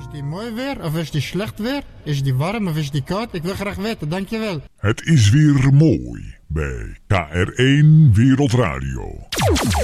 die mooi weer of is die slecht weer? Is die warm of is die koud? Ik wil graag weten, dankjewel. Het is weer mooi bij KR1 Wereldradio.